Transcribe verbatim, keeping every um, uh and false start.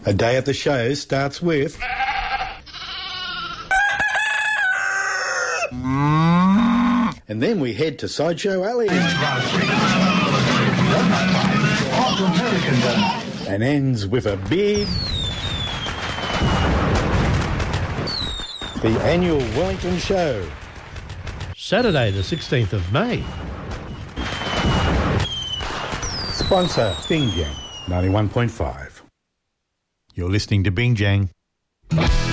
A day at the show starts with... and then we head to Sideshow Alley. And ends with a big... the annual Wellington Show. Saturday the sixteenth of May. Sponsor, Bing Jang, ninety-one point five. You're listening to Bing Jang.